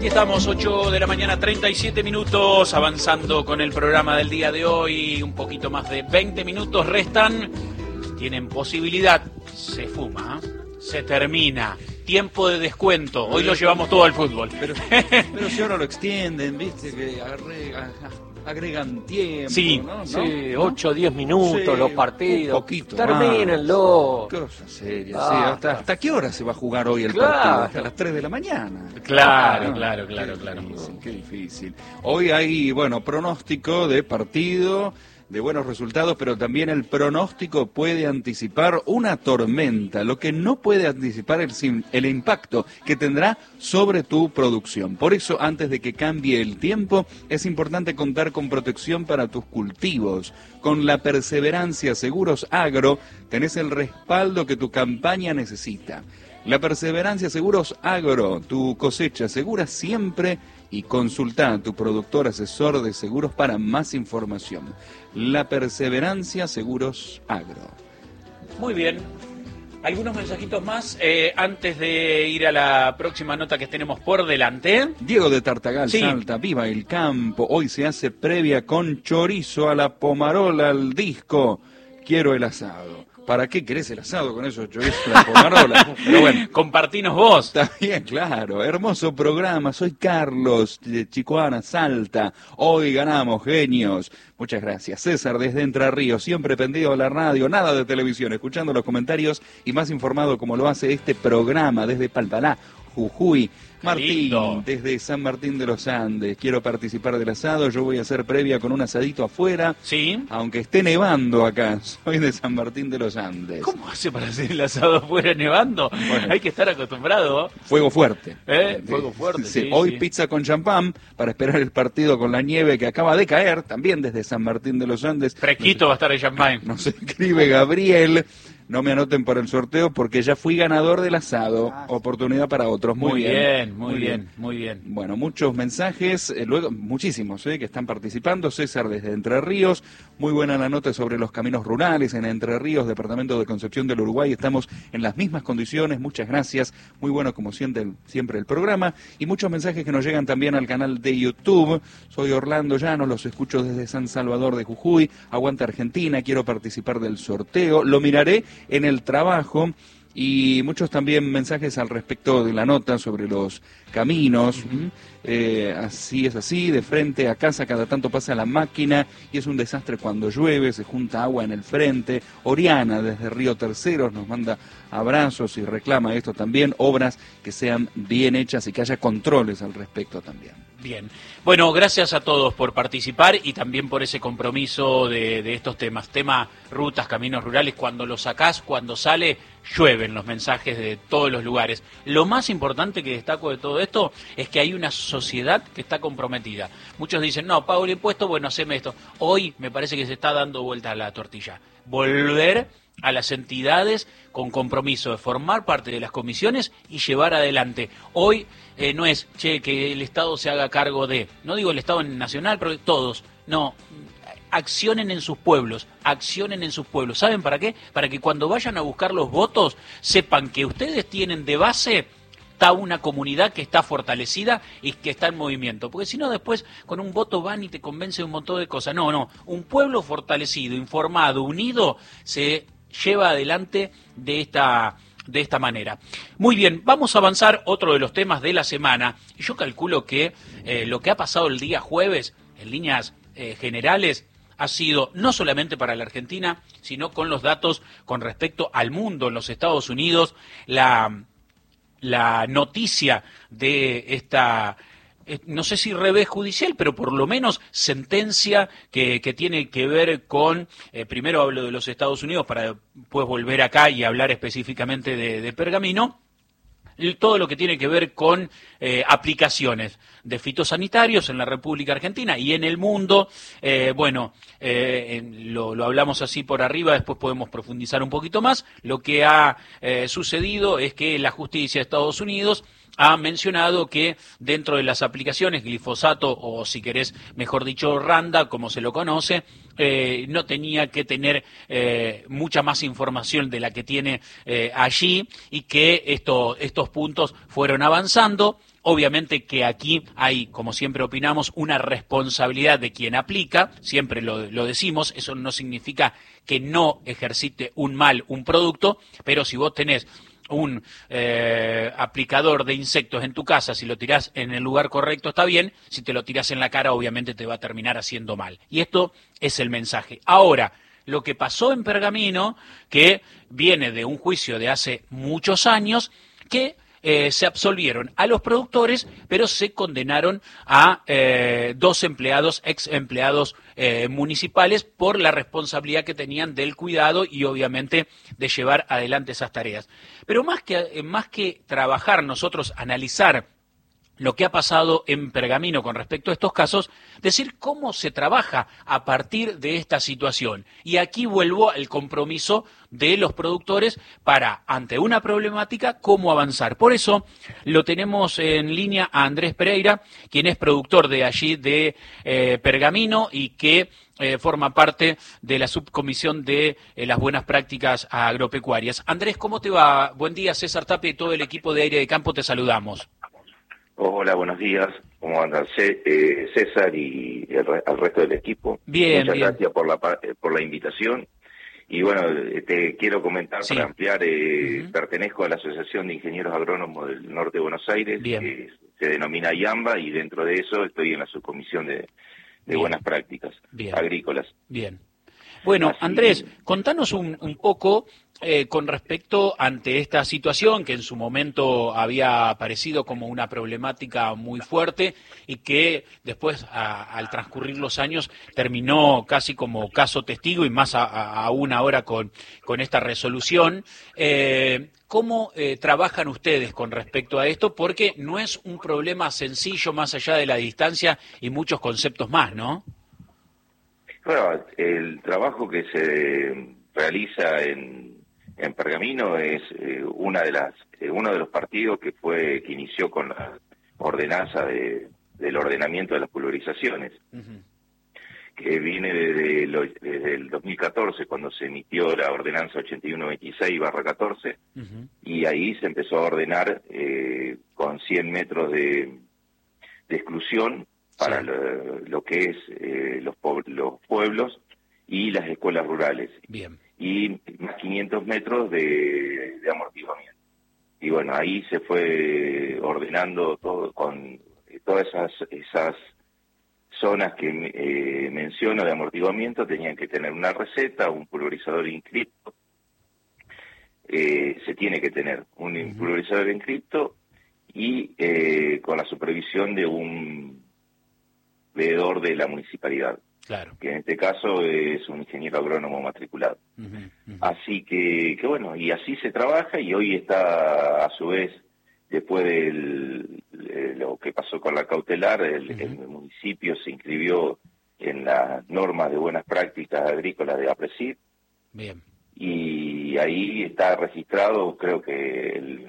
Aquí estamos, 8 de la mañana, 37 minutos, avanzando con el programa del día de hoy. Un poquito más de 20 minutos restan. Tienen posibilidad, se fuma, se termina. Tiempo de descuento. Hoy lo llevamos todo al fútbol. Pero si ahora lo extienden, viste, que agregan tiempo, sí, ¿no? Sí, 8 o 10 minutos, Sí, los partidos. un poquito Termínenlo. Cosa seria, sí. ¿Hasta qué hora se va a jugar hoy el Claro. partido? Hasta las 3 de la mañana. Claro. Qué difícil. Hoy hay, pronóstico de partido, de buenos resultados, pero también el pronóstico puede anticipar una tormenta. Lo que no puede anticipar es el impacto que tendrá sobre tu producción. Por eso, antes de que cambie el tiempo, es importante contar con protección para tus cultivos. Con la Perseverancia Seguros Agro, tenés el respaldo que tu campaña necesita. La Perseverancia Seguros Agro, tu cosecha segura siempre, y consulta a tu productor asesor de seguros para más información. La Perseverancia Seguros Agro. Muy bien. Algunos mensajitos más antes de ir a la próxima nota que tenemos por delante. Diego de Tartagal, Sí. Salta, viva el campo. Hoy se hace previa con chorizo a la pomarola al disco. Quiero el asado. ¿Para qué querés el asado con esos chorizos a la pomarola? Pero bueno. Compartinos vos. Está bien, claro. Hermoso programa. Soy Carlos de Chicoana, Salta. Hoy ganamos, genios. Muchas gracias. César desde Entre Ríos, siempre pendido a la radio, nada de televisión, escuchando los comentarios y más informado como lo hace este programa desde Palpalá, Jujuy. Martín, Lindo. desde San Martín de los Andes. Quiero participar del asado. Yo voy a hacer previa con un asadito afuera. Sí. Aunque esté nevando acá. Soy de San Martín de los Andes. ¿Cómo hace para hacer el asado afuera nevando? Bueno. Hay que estar acostumbrado. Fuego fuerte. Fuego fuerte, sí, Hoy sí. pizza con champán para esperar el partido con la nieve que acaba de caer, también desde San Martín de los Andes. Fresquito va a estar el champagne. Nos escribe Gabriel. No me anoten para el sorteo porque ya fui ganador del asado. Oportunidad para otros. Muy bien. Muy bien. Bueno, muchos mensajes, luego muchísimos que están participando. César desde Entre Ríos, muy buena la nota sobre los caminos rurales en Entre Ríos, departamento de Concepción del Uruguay. Estamos en las mismas condiciones, muchas gracias. Muy bueno como siempre el programa. Y muchos mensajes que nos llegan también al canal de YouTube. Soy Orlando Llanos, los escucho desde San Salvador de Jujuy. Aguanta Argentina, quiero participar del sorteo. Lo miraré en el trabajo. Y muchos también mensajes al respecto de la nota sobre los caminos. Así es así, de frente a casa cada tanto pasa la máquina y es un desastre cuando llueve, se junta agua en el frente. Oriana desde Río Terceros nos manda abrazos y reclama esto también, obras que sean bien hechas y que haya controles al respecto también. Bien. Bueno, gracias a todos por participar y también por ese compromiso de estos temas. Tema rutas, caminos rurales, cuando lo sacás, cuando sale, llueven los mensajes de todos los lugares. Lo más importante que destaco de todo esto es que hay una sociedad que está comprometida. Muchos dicen, no, pago el impuesto, bueno, haceme esto. Hoy me parece que se está dando vuelta a la tortilla. Volver a las entidades con compromiso de formar parte de las comisiones y llevar adelante. Hoy no es, que el Estado se haga cargo de, no digo el Estado nacional, pero todos, no, accionen en sus pueblos, ¿saben para qué? Para que cuando vayan a buscar los votos, sepan que ustedes tienen de base está una comunidad que está fortalecida y que está en movimiento, porque si no después con un voto van y te convence un montón de cosas. No, un pueblo fortalecido, informado, unido, se lleva adelante de esta manera. Muy bien, vamos a avanzar otro de los temas de la semana. Y yo calculo que lo que ha pasado el día jueves, en líneas generales, ha sido no solamente para la Argentina, sino con los datos con respecto al mundo, en los Estados Unidos, la noticia de esta, no sé si revés judicial, pero por lo menos sentencia que tiene que ver con, primero hablo de los Estados Unidos para después volver acá y hablar específicamente de Pergamino, todo lo que tiene que ver con aplicaciones de fitosanitarios en la República Argentina y en el mundo. Lo hablamos así por arriba, después podemos profundizar un poquito más. Lo que ha sucedido es que la justicia de Estados Unidos ha mencionado que dentro de las aplicaciones, glifosato o si querés, mejor dicho, Randa, como se lo conoce, no tenía que tener mucha más información de la que tiene allí y que estos puntos fueron avanzando. Obviamente que aquí hay, como siempre opinamos, una responsabilidad de quien aplica, siempre lo decimos, eso no significa que no ejercite un producto, pero si vos tenés un aplicador de insectos en tu casa, si lo tirás en el lugar correcto está bien, si te lo tirás en la cara obviamente te va a terminar haciendo mal. Y esto es el mensaje. Ahora, lo que pasó en Pergamino, que viene de un juicio de hace muchos años, que se absolvieron a los productores, pero se condenaron a 2 empleados, ex empleados municipales, por la responsabilidad que tenían del cuidado y obviamente de llevar adelante esas tareas. Pero más que trabajar nosotros, analizar lo que ha pasado en Pergamino con respecto a estos casos, decir cómo se trabaja a partir de esta situación. Y aquí vuelvo al compromiso de los productores para, ante una problemática, cómo avanzar. Por eso lo tenemos en línea a Andrés Pereira, quien es productor de allí de Pergamino y que forma parte de la subcomisión de las buenas prácticas agropecuarias. Andrés, ¿cómo te va? Buen día, César Tapia y todo el equipo de Aire de Campo, te saludamos. Hola, buenos días. ¿Cómo andan César y al resto del equipo? Bien, Muchas bien. gracias por la invitación. Y bueno, te quiero comentar, Sí. para ampliar, pertenezco a la Asociación de Ingenieros Agrónomos del Norte de Buenos Aires, Bien. que se denomina IAMBA, y dentro de eso estoy en la subcomisión de Bien. buenas prácticas Bien. agrícolas. Bien. Bueno, Así- Andrés, contanos un poco con respecto ante esta situación que en su momento había aparecido como una problemática muy fuerte y que después, al transcurrir los años, terminó casi como caso testigo y más aún ahora con esta resolución. ¿Cómo trabajan ustedes con respecto a esto? Porque no es un problema sencillo más allá de la distancia y muchos conceptos más, ¿no? Bueno, el trabajo que se realiza en Pergamino es uno de los partidos que inició con la ordenanza del ordenamiento de las pulverizaciones, Uh-huh. que viene desde el 2014, cuando se emitió la ordenanza 8126/14, Uh-huh. y ahí se empezó a ordenar con 100 metros de exclusión para Sí. lo que es los pueblos y las escuelas rurales, Bien. y más 500 metros de amortiguamiento. Y bueno, ahí se fue ordenando todo con todas esas zonas que menciono de amortiguamiento. Tenían que tener una receta, un pulverizador inscripto. Se tiene que tener un Uh-huh. pulverizador inscripto y con la supervisión de un veedor de la municipalidad, Claro. que en este caso es un ingeniero agrónomo matriculado. Uh-huh. Uh-huh. Así que bueno, y así se trabaja, y hoy está, a su vez, después de lo que pasó con la cautelar, el municipio se inscribió en las normas de buenas prácticas agrícolas de APRESID, Bien. y ahí está registrado, creo que